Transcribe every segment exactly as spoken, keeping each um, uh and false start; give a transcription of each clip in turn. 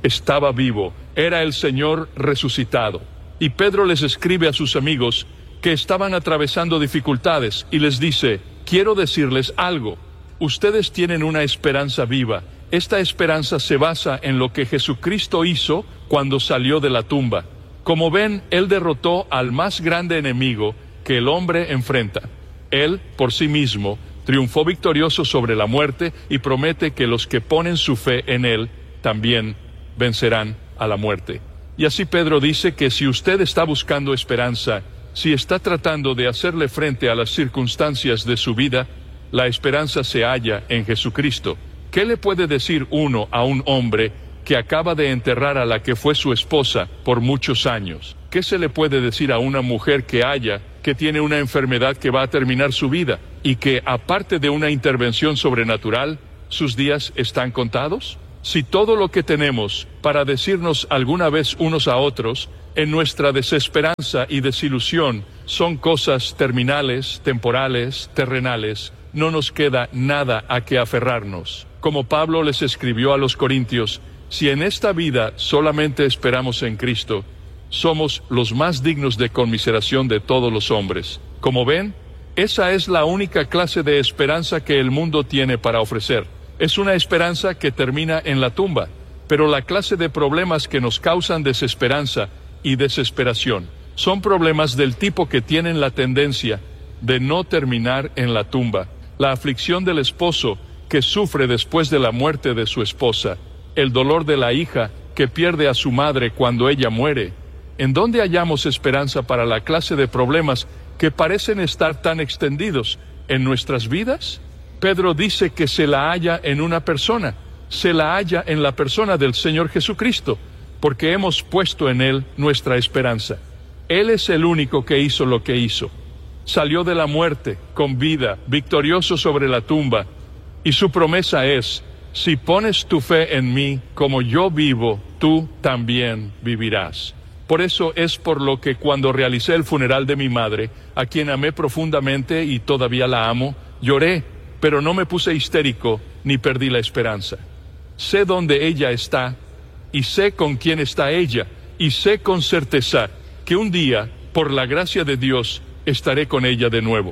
estaba vivo, era el Señor resucitado. Y Pedro les escribe a sus amigos que estaban atravesando dificultades y les dice: quiero decirles algo, ustedes tienen una esperanza viva. Esta esperanza se basa en lo que Jesucristo hizo cuando salió de la tumba. Como ven, Él derrotó al más grande enemigo que el hombre enfrenta. Él, por sí mismo, triunfó victorioso sobre la muerte y promete que los que ponen su fe en Él también vencerán a la muerte. Y así Pedro dice que si usted está buscando esperanza, si está tratando de hacerle frente a las circunstancias de su vida, la esperanza se halla en Jesucristo. ¿Qué le puede decir uno a un hombre que acaba de enterrar a la que fue su esposa por muchos años? ¿Qué se le puede decir a una mujer que haya, que tiene una enfermedad que va a terminar su vida y que, aparte de una intervención sobrenatural, sus días están contados? Si todo lo que tenemos para decirnos alguna vez unos a otros, en nuestra desesperanza y desilusión, son cosas terminales, temporales, terrenales, no nos queda nada a que aferrarnos. Como Pablo les escribió a los Corintios, si en esta vida solamente esperamos en Cristo, somos los más dignos de conmiseración de todos los hombres. Como ven, esa es la única clase de esperanza que el mundo tiene para ofrecer. Es una esperanza que termina en la tumba, pero la clase de problemas que nos causan desesperanza y desesperación son problemas del tipo que tienen la tendencia de no terminar en la tumba. La aflicción del esposo que sufre después de la muerte de su esposa, el dolor de la hija que pierde a su madre cuando ella muere. ¿En dónde hallamos esperanza para la clase de problemas que parecen estar tan extendidos en nuestras vidas? Pedro dice que se la halla en una persona, se la halla en la persona del Señor Jesucristo, porque hemos puesto en Él nuestra esperanza. Él es el único que hizo lo que hizo. Salió de la muerte con vida, victorioso sobre la tumba, y su promesa es: si pones tu fe en mí, como yo vivo, tú también vivirás. Por eso es por lo que cuando realicé el funeral de mi madre, a quien amé profundamente y todavía la amo, lloré, pero no me puse histérico ni perdí la esperanza. Sé dónde ella está, y sé con quién está ella, y sé con certeza que un día, por la gracia de Dios, estaré con ella de nuevo.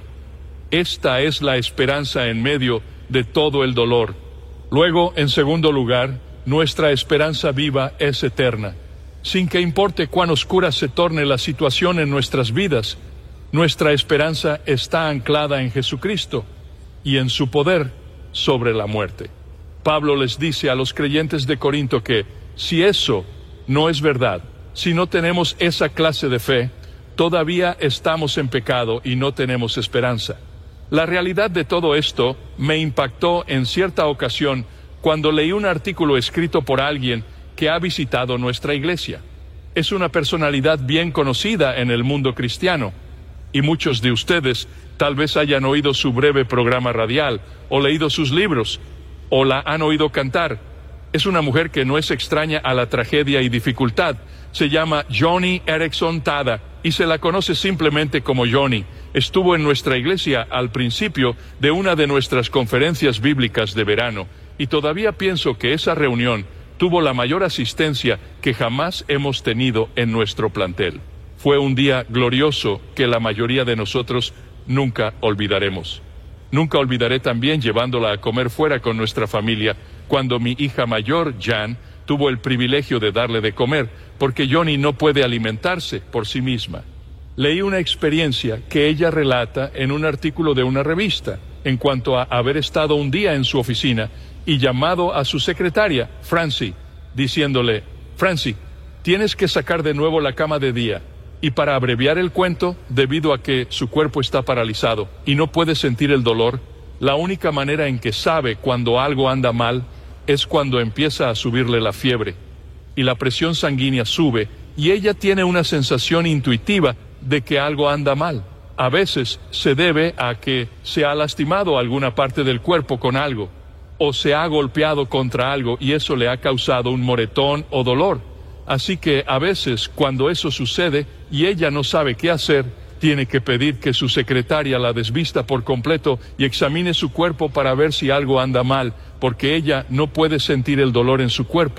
Esta es la esperanza en medio de todo el dolor. Luego, en segundo lugar, nuestra esperanza viva es eterna. Sin que importe cuán oscura se torne la situación en nuestras vidas, nuestra esperanza está anclada en Jesucristo y en su poder sobre la muerte. Pablo les dice a los creyentes de Corinto que, si eso no es verdad, si no tenemos esa clase de fe, todavía estamos en pecado y no tenemos esperanza. La realidad de todo esto me impactó en cierta ocasión cuando leí un artículo escrito por alguien que ha visitado nuestra iglesia. Es una personalidad bien conocida en el mundo cristiano, y muchos de ustedes tal vez hayan oído su breve programa radial, o leído sus libros, o la han oído cantar. Es una mujer que no es extraña a la tragedia y dificultad. Se llama Joni Eareckson Tada, y se la conoce simplemente como Joni. Estuvo en nuestra iglesia al principio de una de nuestras conferencias bíblicas de verano, y todavía pienso que esa reunión tuvo la mayor asistencia que jamás hemos tenido en nuestro plantel. Fue un día glorioso que la mayoría de nosotros nunca olvidaremos. Nunca olvidaré también llevándola a comer fuera con nuestra familia, cuando mi hija mayor, Jan, tuvo el privilegio de darle de comer, porque Joni no puede alimentarse por sí misma. Leí una experiencia que ella relata en un artículo de una revista, en cuanto a haber estado un día en su oficina y llamado a su secretaria, Francie, diciéndole: Francie, tienes que sacar de nuevo la cama de día. Y para abreviar el cuento, debido a que su cuerpo está paralizado y no puede sentir el dolor, la única manera en que sabe cuando algo anda mal es cuando empieza a subirle la fiebre y la presión sanguínea sube, y ella tiene una sensación intuitiva de que algo anda mal. A veces se debe a que se ha lastimado alguna parte del cuerpo con algo, o se ha golpeado contra algo y eso le ha causado un moretón o dolor. Así que a veces, cuando eso sucede y ella no sabe qué hacer, tiene que pedir que su secretaria la desvista por completo y examine su cuerpo para ver si algo anda mal, porque ella no puede sentir el dolor en su cuerpo.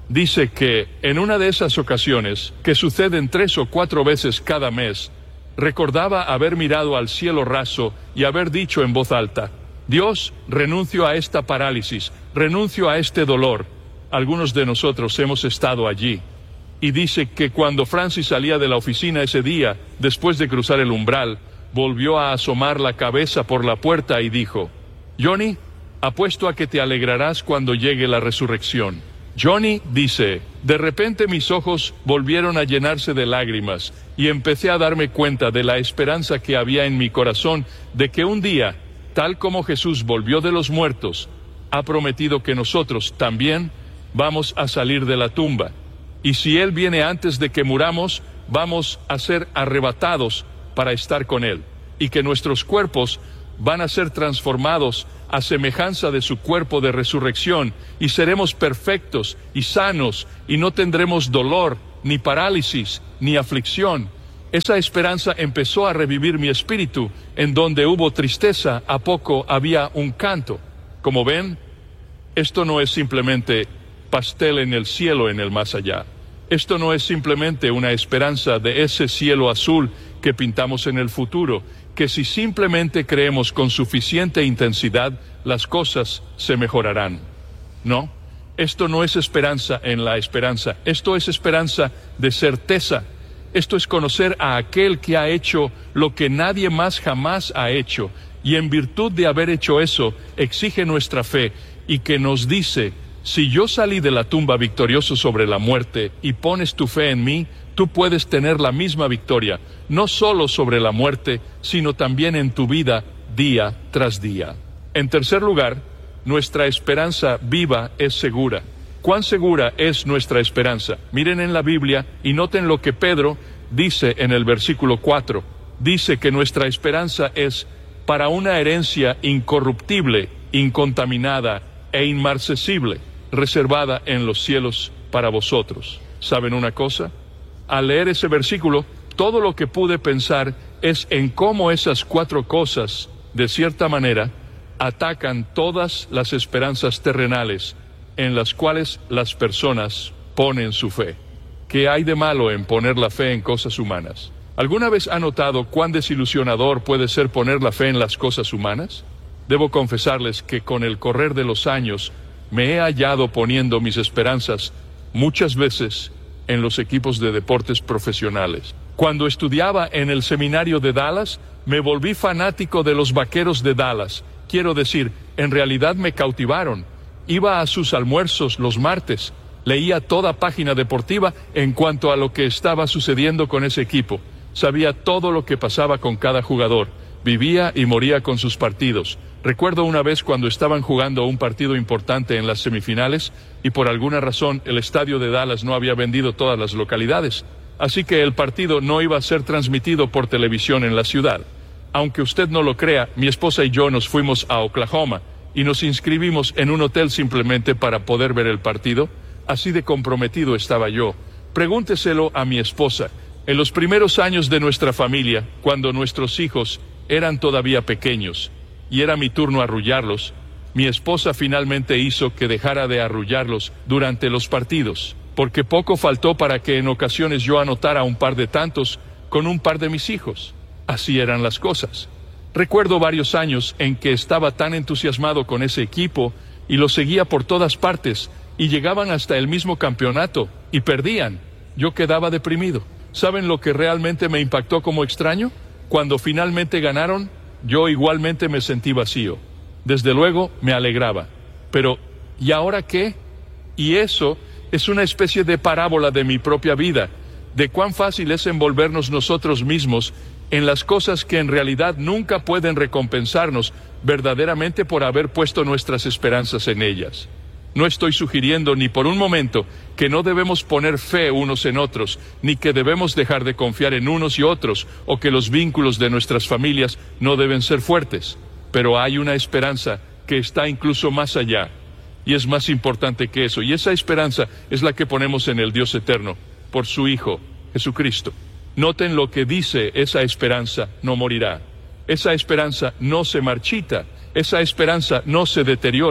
dice que en una de esas ocasiones, que suceden tres o cuatro veces cada mes, recordaba haber mirado al cielo raso y haber dicho en voz alta: Dios, renuncio a esta parálisis, renuncio a este dolor. Algunos de nosotros hemos estado allí. Y dice que cuando Francis salía de la oficina ese día, después de cruzar el umbral, volvió a asomar la cabeza por la puerta y dijo: Johnny, apuesto a que te alegrarás cuando llegue la resurrección. Johnny dice: de repente mis ojos volvieron a llenarse de lágrimas y empecé a darme cuenta de la esperanza que había en mi corazón de que un día, tal como Jesús volvió de los muertos, ha prometido que nosotros también vamos a salir de la tumba. Y si Él viene antes de que muramos, vamos a ser arrebatados para estar con Él. Y que nuestros cuerpos van a ser transformados a semejanza de su cuerpo de resurrección, y seremos perfectos y sanos, y no tendremos dolor, ni parálisis, ni aflicción. Esa esperanza empezó a revivir mi espíritu. En donde hubo tristeza, a poco había un canto. Como ven, esto no es simplemente pastel en el cielo en el más allá. Esto no es simplemente una esperanza de ese cielo azul que pintamos en el futuro, que si simplemente creemos con suficiente intensidad, las cosas se mejorarán. No, esto no es esperanza en la esperanza, esto es esperanza de certeza. Esto es conocer a aquel que ha hecho lo que nadie más jamás ha hecho, y en virtud de haber hecho eso, exige nuestra fe, y que nos dice: si yo salí de la tumba victorioso sobre la muerte y pones tu fe en mí, tú puedes tener la misma victoria, no solo sobre la muerte, sino también en tu vida día tras día. En tercer lugar, nuestra esperanza viva es segura. ¿Cuán segura es nuestra esperanza? Miren en la Biblia y noten lo que Pedro dice en el versículo cuatro. Dice que nuestra esperanza es para una herencia incorruptible, incontaminada e inmarcesible, reservada en los cielos para vosotros. ¿Saben una cosa? Al leer ese versículo, todo lo que pude pensar es en cómo esas cuatro cosas, de cierta manera, atacan todas las esperanzas terrenales en las cuales las personas ponen su fe. ¿Qué hay de malo en poner la fe en cosas humanas? ¿Alguna vez ha notado cuán desilusionador puede ser poner la fe en las cosas humanas? Debo confesarles que con el correr de los años me he hallado poniendo mis esperanzas muchas veces en los equipos de deportes profesionales. Cuando estudiaba en el seminario de Dallas, me volví fanático de los Vaqueros de Dallas. Quiero decir, en realidad me cautivaron. Iba a sus almuerzos los martes, leía toda página deportiva en cuanto a lo que estaba sucediendo con ese equipo. Sabía todo lo que pasaba con cada jugador. Vivía y moría con sus partidos. Recuerdo una vez cuando estaban jugando un partido importante en las semifinales y por alguna razón el estadio de Dallas no había vendido todas las localidades. Así que el partido no iba a ser transmitido por televisión en la ciudad. Aunque usted no lo crea, mi esposa y yo nos fuimos a Oklahoma y nos inscribimos en un hotel simplemente para poder ver el partido. Así de comprometido estaba yo. Pregúnteselo a mi esposa. En los primeros años de nuestra familia, cuando nuestros hijos eran todavía pequeños y era mi turno arrullarlos, mi esposa finalmente hizo que dejara de arrullarlos durante los partidos, porque poco faltó para que en ocasiones yo anotara un par de tantos con un par de mis hijos. Así eran las cosas. Recuerdo varios años en que estaba tan entusiasmado con ese equipo y lo seguía por todas partes y llegaban hasta el mismo campeonato y perdían. Yo quedaba deprimido. ¿Saben lo que realmente me impactó como extraño? Cuando finalmente ganaron, yo igualmente me sentí vacío. Desde luego me alegraba. Pero, ¿y ahora qué? Y eso es una especie de parábola de mi propia vida, de cuán fácil es envolvernos nosotros mismos en las cosas que en realidad nunca pueden recompensarnos verdaderamente por haber puesto nuestras esperanzas en ellas. No estoy sugiriendo ni por un momento que no debemos poner fe unos en otros, ni que debemos dejar de confiar en unos y otros, o que los vínculos de nuestras familias no deben ser fuertes. Pero hay una esperanza que está incluso más allá, y es más importante que eso, y esa esperanza es la que ponemos en el Dios eterno, por su Hijo, Jesucristo. Noten lo que dice esa esperanza: no morirá. Esa esperanza no se marchita, esa esperanza no se deteriora,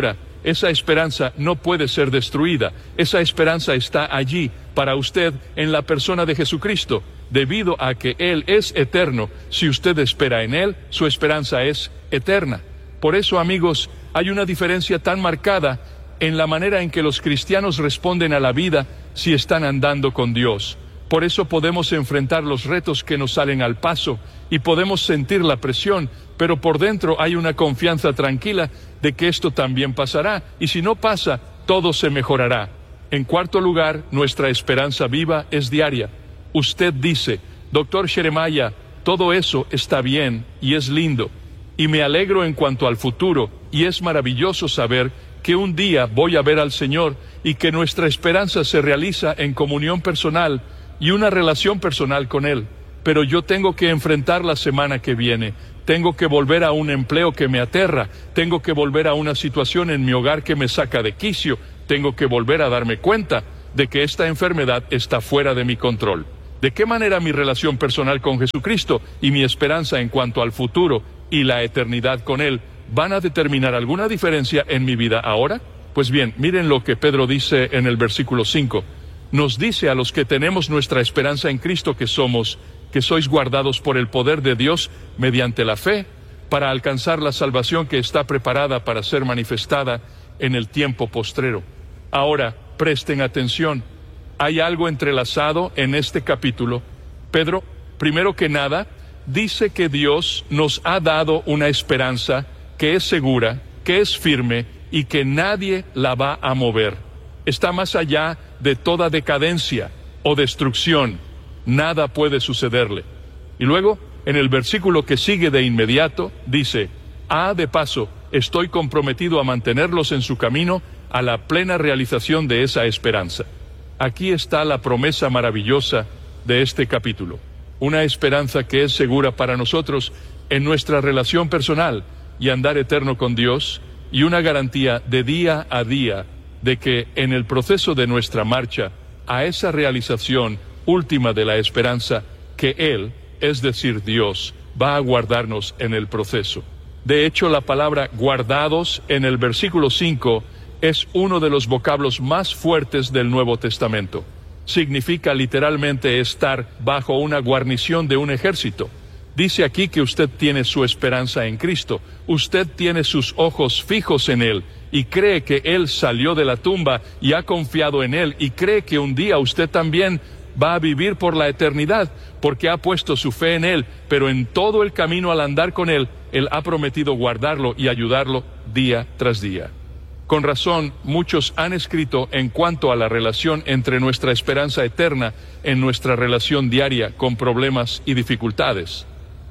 esa esperanza no puede ser destruida. Esa esperanza está allí para usted en la persona de Jesucristo. Debido a que Él es eterno, si usted espera en Él, su esperanza es eterna. Por eso, amigos, hay una diferencia tan marcada en la manera en que los cristianos responden a la vida si están andando con Dios. Por eso podemos enfrentar los retos que nos salen al paso y podemos sentir la presión, pero por dentro hay una confianza tranquila de que esto también pasará, y si no pasa, todo se mejorará. En cuarto lugar, nuestra esperanza viva es diaria. Usted dice, doctor Jeremiah, todo eso está bien y es lindo, y me alegro en cuanto al futuro, y es maravilloso saber que un día voy a ver al Señor y que nuestra esperanza se realiza en comunión personal y una relación personal con Él. Pero yo tengo que enfrentar la semana que viene, tengo que volver a un empleo que me aterra, tengo que volver a una situación en mi hogar que me saca de quicio, tengo que volver a darme cuenta de que esta enfermedad está fuera de mi control. ¿De qué manera mi relación personal con Jesucristo y mi esperanza en cuanto al futuro y la eternidad con Él van a determinar alguna diferencia en mi vida ahora? Pues bien, miren lo que Pedro dice en el versículo cinco. Nos dice a los que tenemos nuestra esperanza en Cristo que somos, que sois guardados por el poder de Dios mediante la fe, para alcanzar la salvación que está preparada para ser manifestada en el tiempo postrero. Ahora, presten atención. Hay algo entrelazado en este capítulo. Pedro, primero que nada, dice que Dios nos ha dado una esperanza que es segura, que es firme y que nadie la va a mover. Está más allá de toda decadencia o destrucción. Nada puede sucederle. Y luego, en el versículo que sigue de inmediato, dice, ah, de paso, estoy comprometido a mantenerlos en su camino a la plena realización de esa esperanza. Aquí está la promesa maravillosa de este capítulo. Una esperanza que es segura para nosotros en nuestra relación personal y andar eterno con Dios, y una garantía de día a día de que en el proceso de nuestra marcha a esa realización última de la esperanza, que Él, es decir, Dios, va a guardarnos en el proceso. De hecho, la palabra guardados en el versículo cinco es uno de los vocablos más fuertes del Nuevo Testamento. Significa literalmente estar bajo una guarnición de un ejército. Dice aquí que usted tiene su esperanza en Cristo, usted tiene sus ojos fijos en Él, y cree que Él salió de la tumba y ha confiado en Él, y cree que un día usted también va a vivir por la eternidad, porque ha puesto su fe en Él, pero en todo el camino al andar con Él, Él ha prometido guardarlo y ayudarlo día tras día. Con razón, muchos han escrito en cuanto a la relación entre nuestra esperanza eterna en nuestra relación diaria con problemas y dificultades.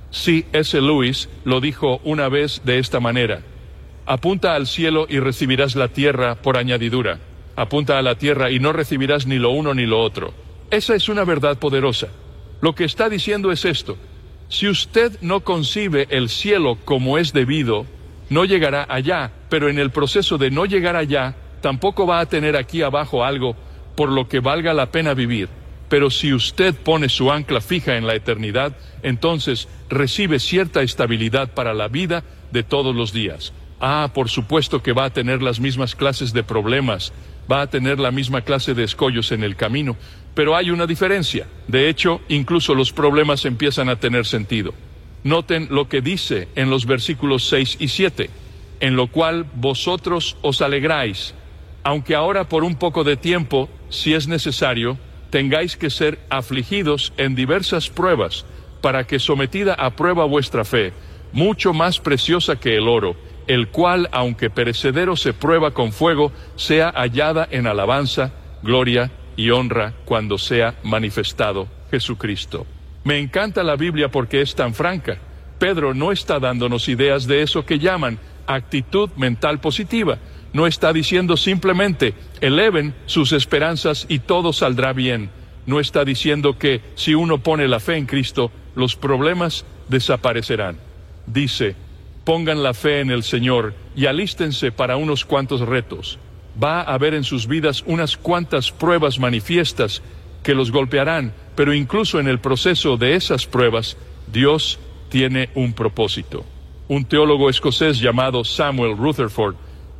C S Lewis lo dijo una vez de esta manera: apunta al cielo y recibirás la tierra por añadidura. Apunta a la tierra y no recibirás ni lo uno ni lo otro. Esa es una verdad poderosa. Lo que está diciendo es esto: si usted no concibe el cielo como es debido, no llegará allá, pero en el proceso de no llegar allá, tampoco va a tener aquí abajo algo por lo que valga la pena vivir. Pero si usted pone su ancla fija en la eternidad, entonces recibe cierta estabilidad para la vida de todos los días. Ah, por supuesto que va a tener las mismas clases de problemas, va a tener la misma clase de escollos en el camino, pero hay una diferencia. De hecho, incluso los problemas empiezan a tener sentido. Noten lo que dice en los versículos seis y siete, en lo cual vosotros os alegráis, aunque ahora por un poco de tiempo, si es necesario, tengáis que ser afligidos en diversas pruebas, para que sometida a prueba vuestra fe, mucho más preciosa que el oro, el cual, aunque perecedero se prueba con fuego, sea hallada en alabanza, gloria y honra cuando sea manifestado Jesucristo. Me encanta la Biblia porque es tan franca. Pedro no está dándonos ideas de eso que llaman actitud mental positiva. No está diciendo simplemente, eleven sus esperanzas y todo saldrá bien. No está diciendo que si uno pone la fe en Cristo, los problemas desaparecerán. Dice, pongan la fe en el Señor y alístense para unos cuantos retos. Va a haber en sus vidas unas cuantas pruebas manifiestas que los golpearán, pero incluso en el proceso de esas pruebas, Dios tiene un propósito. Un teólogo escocés llamado Samuel Rutherford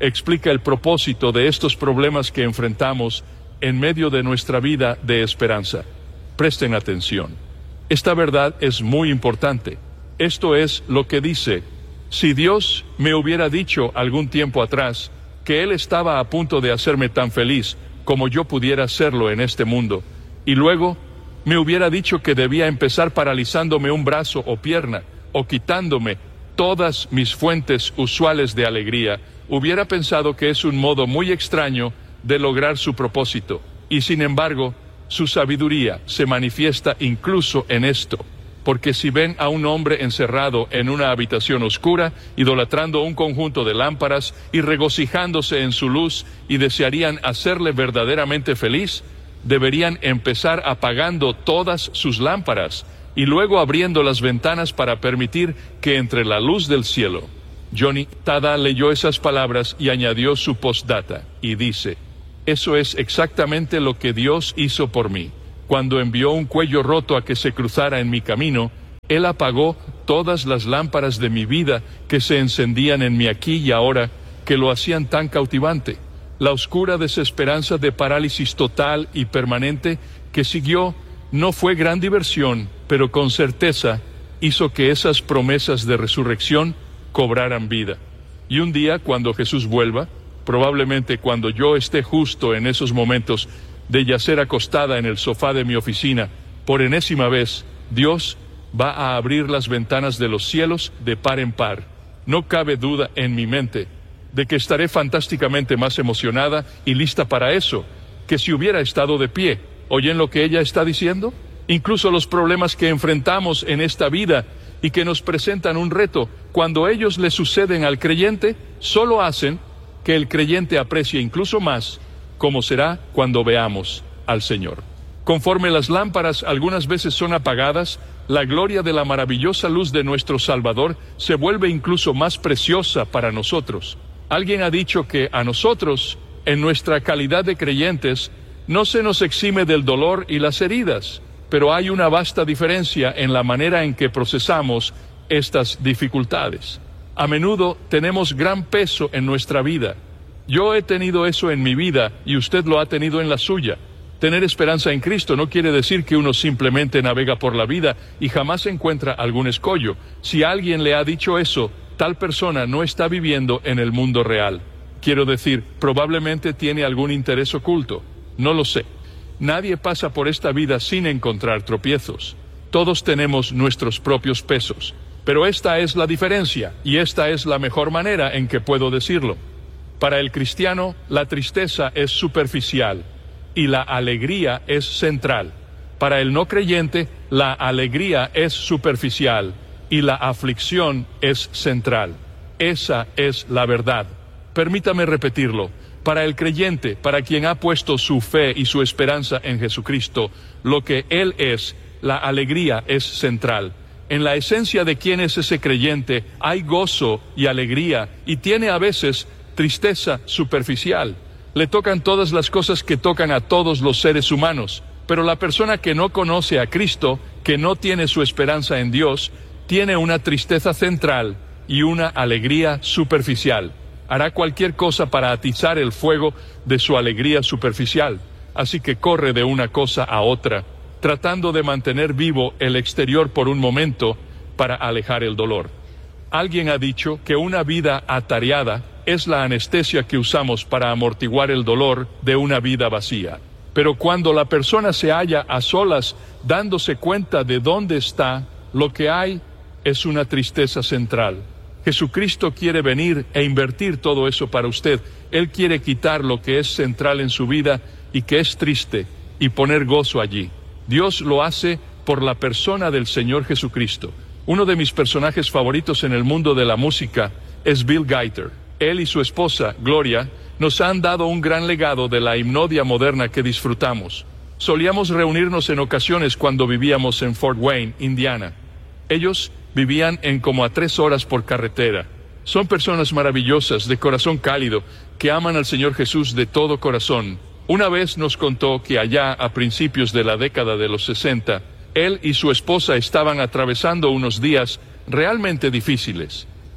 explica el propósito de estos problemas que enfrentamos en medio de nuestra vida de esperanza. Presten atención. Esta verdad es muy importante. Esto es lo que dice: si Dios me hubiera dicho algún tiempo atrás que Él estaba a punto de hacerme tan feliz como yo pudiera serlo en este mundo, y luego me hubiera dicho que debía empezar paralizándome un brazo o pierna, o quitándome todas mis fuentes usuales de alegría, hubiera pensado que es un modo muy extraño de lograr su propósito, y sin embargo, su sabiduría se manifiesta incluso en esto, porque si ven a un hombre encerrado en una habitación oscura, idolatrando un conjunto de lámparas y regocijándose en su luz, y desearían hacerle verdaderamente feliz, deberían empezar apagando todas sus lámparas y luego abriendo las ventanas para permitir que entre la luz del cielo. Johnny Tada leyó esas palabras y añadió su postdata, y dice: eso es exactamente lo que Dios hizo por mí. Cuando envió un cuello roto a que se cruzara en mi camino, Él apagó todas las lámparas de mi vida que se encendían en mi aquí y ahora, que lo hacían tan cautivante. La oscura desesperanza de parálisis total y permanente que siguió no fue gran diversión, pero con certeza hizo que esas promesas de resurrección cobraran vida. Y un día, cuando Jesús vuelva, probablemente cuando yo esté justo en esos momentos de yacer acostada en el sofá de mi oficina, por enésima vez, Dios va a abrir las ventanas de los cielos de par en par. No cabe duda en mi mente de que estaré fantásticamente más emocionada y lista para eso, que si hubiera estado de pie. ¿Oyen lo que ella está diciendo? Incluso los problemas que enfrentamos en esta vida y que nos presentan un reto, cuando ellos le suceden al creyente, solo hacen que el creyente aprecie incluso más cómo será cuando veamos al Señor. Conforme las lámparas algunas veces son apagadas, la gloria de la maravillosa luz de nuestro Salvador se vuelve incluso más preciosa para nosotros. Alguien ha dicho que a nosotros, en nuestra calidad de creyentes, no se nos exime del dolor y las heridas, pero hay una vasta diferencia en la manera en que procesamos estas dificultades. A menudo tenemos gran peso en nuestra vida. Yo he tenido eso en mi vida y usted lo ha tenido en la suya. Tener esperanza en Cristo no quiere decir que uno simplemente navega por la vida y jamás encuentra algún escollo. Si alguien le ha dicho eso, tal persona no está viviendo en el mundo real. Quiero decir, probablemente tiene algún interés oculto. No lo sé. Nadie pasa por esta vida sin encontrar tropiezos. Todos tenemos nuestros propios pesos. Pero esta es la diferencia, y esta es la mejor manera en que puedo decirlo. Para el cristiano, la tristeza es superficial y la alegría es central. Para el no creyente, la alegría es superficial y la aflicción es central. Esa es la verdad. Permítame repetirlo. Para el creyente, para quien ha puesto su fe y su esperanza en Jesucristo, lo que Él es, la alegría es central. En la esencia de quién es ese creyente hay gozo y alegría, y tiene a veces tristeza superficial. Le tocan todas las cosas que tocan a todos los seres humanos, pero la persona que no conoce a Cristo, que no tiene su esperanza en Dios, tiene una tristeza central y una alegría superficial. Hará cualquier cosa para atizar el fuego de su alegría superficial, así que corre de una cosa a otra, tratando de mantener vivo el exterior por un momento para alejar el dolor. Alguien ha dicho que una vida atareada es la anestesia que usamos para amortiguar el dolor de una vida vacía. Pero cuando la persona se halla a solas, dándose cuenta de dónde está, lo que hay es una tristeza central. Jesucristo quiere venir e invertir todo eso para usted. Él quiere quitar lo que es central en su vida y que es triste y poner gozo allí. Dios lo hace por la persona del Señor Jesucristo. Uno de mis personajes favoritos en el mundo de la música es Bill Gaither. Él y su esposa, Gloria, nos han dado un gran legado de la hipnodia moderna que disfrutamos. Solíamos reunirnos en ocasiones cuando vivíamos en Fort Wayne, Indiana. Ellos vivían en como a tres horas por carretera. Son personas maravillosas, de corazón cálido, que aman al Señor Jesús de todo corazón. Una vez nos contó que allá, a principios de la década de los sesenta, él y su esposa estaban atravesando unos días realmente difíciles.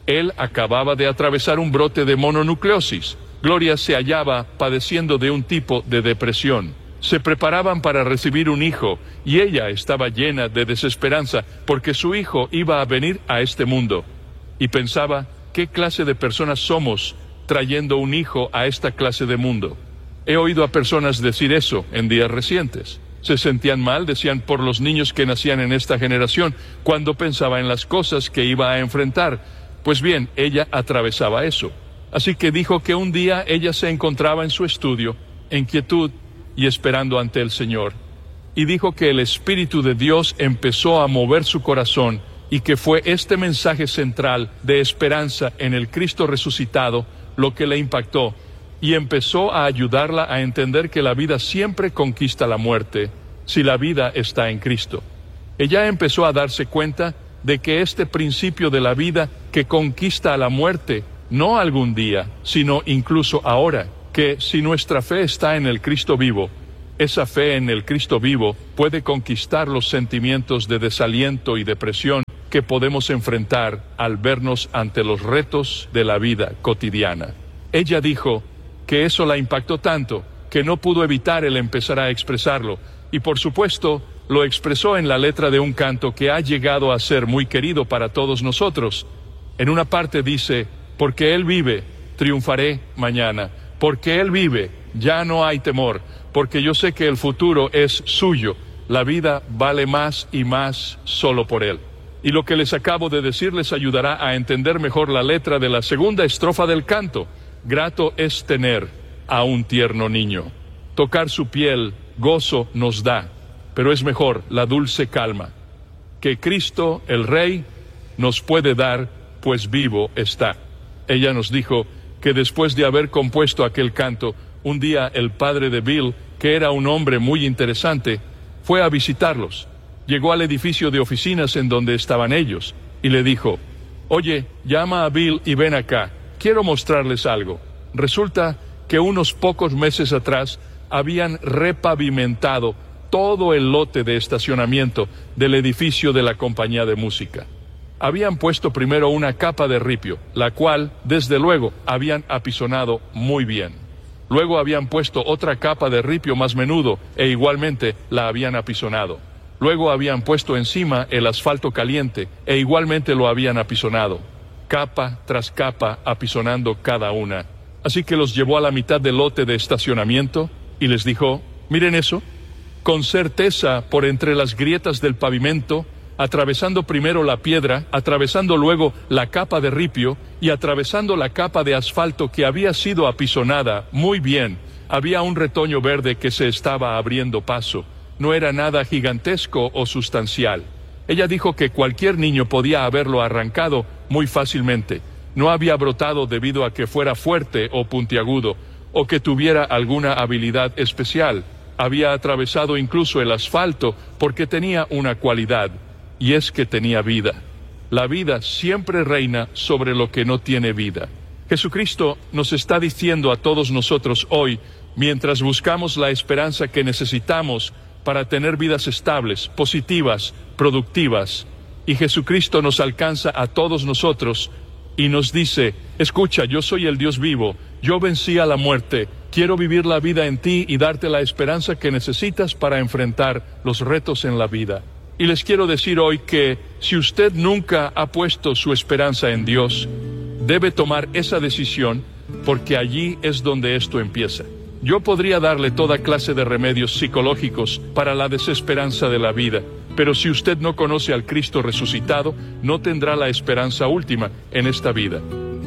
Él acababa de atravesar un brote de mononucleosis. Gloria se hallaba padeciendo de un tipo de depresión. Se preparaban para recibir un hijo, y ella estaba llena de desesperanza porque su hijo iba a venir a este mundo. Y pensaba, ¿qué clase de personas somos trayendo un hijo a esta clase de mundo? He oído a personas decir eso en días recientes. Se sentían mal, decían, por los niños que nacían en esta generación, cuando pensaba en las cosas que iba a enfrentar. Pues bien, ella atravesaba eso. Así que dijo que un día ella se encontraba en su estudio, en quietud y esperando ante el Señor. Y dijo que el Espíritu de Dios empezó a mover su corazón y que fue este mensaje central de esperanza en el Cristo resucitado lo que le impactó y empezó a ayudarla a entender que la vida siempre conquista la muerte si la vida está en Cristo. Ella empezó a darse cuenta de que este principio de la vida que conquista a la muerte, no algún día, sino incluso ahora, que si nuestra fe está en el Cristo vivo, esa fe en el Cristo vivo puede conquistar los sentimientos de desaliento y depresión que podemos enfrentar al vernos ante los retos de la vida cotidiana. Ella dijo que eso la impactó tanto que no pudo evitar el empezar a expresarlo, y por supuesto lo expresó en la letra de un canto que ha llegado a ser muy querido para todos nosotros. En una parte dice, porque Él vive, triunfaré mañana. Porque Él vive, ya no hay temor, porque yo sé que el futuro es suyo, la vida vale más y más solo por Él. Y lo que les acabo de decir les ayudará a entender mejor la letra de la segunda estrofa del canto. Grato es tener a un tierno niño. Tocar su piel, gozo nos da, pero es mejor la dulce calma que Cristo, el Rey, nos puede dar, pues vivo está. Ella nos dijo que después de haber compuesto aquel canto, un día el padre de Bill, que era un hombre muy interesante, fue a visitarlos. Llegó al edificio de oficinas en donde estaban ellos, y le dijo, oye, llama a Bill y ven acá, quiero mostrarles algo. Resulta que unos pocos meses atrás habían repavimentado todo el lote de estacionamiento del edificio de la compañía de música. Habían puesto primero una capa de ripio, la cual, desde luego, habían apisonado muy bien. Luego habían puesto otra capa de ripio más menudo, e igualmente la habían apisonado. Luego habían puesto encima el asfalto caliente, e igualmente lo habían apisonado. Capa tras capa, apisonando cada una. Así que los llevó a la mitad del lote de estacionamiento, y les dijo, miren eso, con certeza por entre las grietas del pavimento, atravesando primero la piedra, atravesando luego la capa de ripio y atravesando la capa de asfalto que había sido apisonada muy bien, había un retoño verde que se estaba abriendo paso. No era nada gigantesco o sustancial. Ella dijo que cualquier niño podía haberlo arrancado muy fácilmente. No había brotado debido a que fuera fuerte o puntiagudo, o que tuviera alguna habilidad especial. Había atravesado incluso el asfalto porque tenía una cualidad, y es que tenía vida. La vida siempre reina sobre lo que no tiene vida. Jesucristo nos está diciendo a todos nosotros hoy, mientras buscamos la esperanza que necesitamos para tener vidas estables, positivas, productivas, y Jesucristo nos alcanza a todos nosotros y nos dice, escucha, yo soy el Dios vivo, yo vencí a la muerte, quiero vivir la vida en ti y darte la esperanza que necesitas para enfrentar los retos en la vida. Y les quiero decir hoy que si usted nunca ha puesto su esperanza en Dios, debe tomar esa decisión, porque allí es donde esto empieza. Yo podría darle toda clase de remedios psicológicos para la desesperanza de la vida, pero si usted no conoce al Cristo resucitado, no tendrá la esperanza última en esta vida.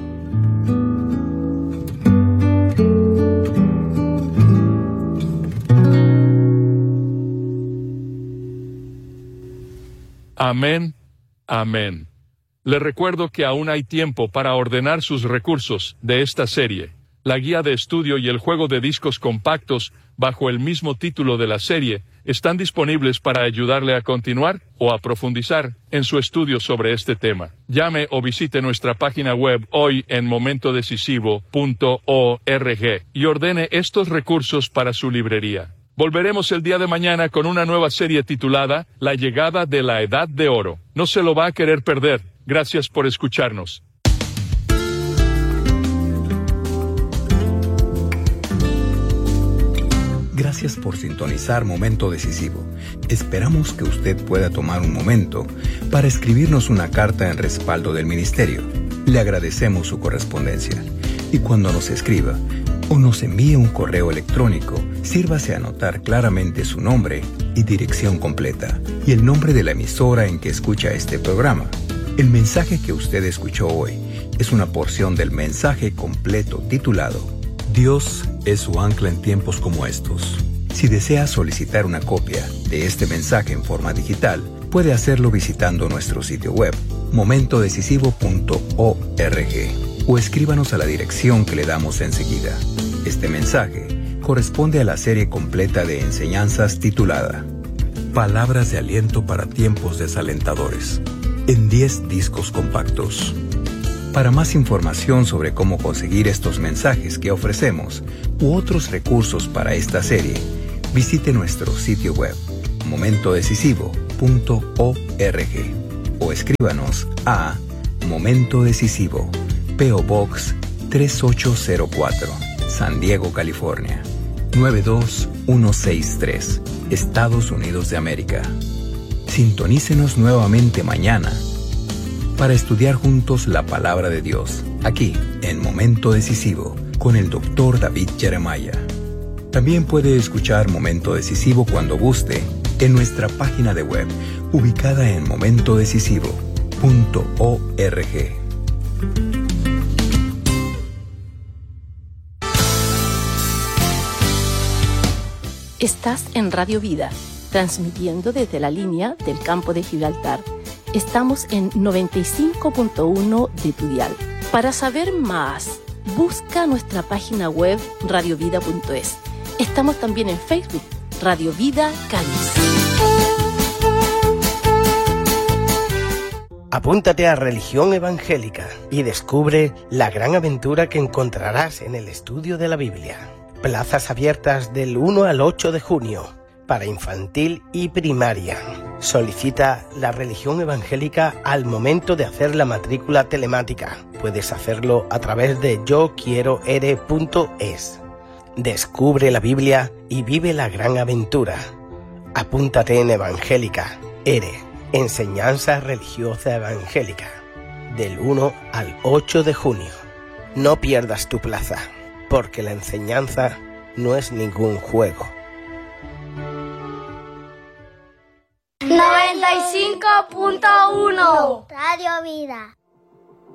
Amén, amén. Le recuerdo que aún hay tiempo para ordenar sus recursos de esta serie. La guía de estudio y el juego de discos compactos bajo el mismo título de la serie están disponibles para ayudarle a continuar o a profundizar en su estudio sobre este tema. Llame o visite nuestra página web hoy en momento decisivo punto org y ordene estos recursos para su librería. Volveremos el día de mañana con una nueva serie titulada La llegada de la Edad de Oro. No se lo va a querer perder. Gracias por escucharnos. Gracias por sintonizar Momento Decisivo. Esperamos que usted pueda tomar un momento para escribirnos una carta en respaldo del ministerio. Le agradecemos su correspondencia. Y cuando nos escriba o nos envíe un correo electrónico, sírvase a anotar claramente su nombre y dirección completa y el nombre de la emisora en que escucha este programa. El mensaje que usted escuchó hoy es una porción del mensaje completo titulado Dios es su ancla en tiempos como estos. Si desea solicitar una copia de este mensaje en forma digital, puede hacerlo visitando nuestro sitio web momento decisivo punto org o escríbanos a la dirección que le damos enseguida. Este mensaje corresponde a la serie completa de enseñanzas titulada Palabras de aliento para tiempos desalentadores, en diez discos compactos. Para más información sobre cómo conseguir estos mensajes que ofrecemos u otros recursos para esta serie, visite nuestro sitio web momento decisivo punto org o escríbanos a Momento Decisivo, P O Box tres ocho cero cuatro, San Diego, California nueve dos uno seis tres, Estados Unidos de América. Sintonícenos nuevamente mañana para estudiar juntos la palabra de Dios, aquí en Momento Decisivo, con el doctor David Jeremiah. También puede escuchar Momento Decisivo cuando guste en nuestra página de web, ubicada en momento decisivo punto org. Estás en Radio Vida, transmitiendo desde la línea del campo de Gibraltar. Estamos en noventa y cinco punto uno de tu dial. Para saber más, busca nuestra página web radio vida punto es. Estamos también en Facebook, Radio Vida Cádiz. Apúntate a Religión Evangélica y descubre la gran aventura que encontrarás en el estudio de la Biblia. Plazas abiertas del uno al ocho de junio para infantil y primaria. Solicita la religión evangélica al momento de hacer la matrícula telemática. Puedes hacerlo a través de yo quiero ere punto es. Descubre la Biblia y vive la gran aventura. Apúntate en Evangélica, E R E, Enseñanza Religiosa Evangélica, del uno al ocho de junio. No pierdas tu plaza, porque la enseñanza no es ningún juego. noventa y cinco punto uno Radio Vida.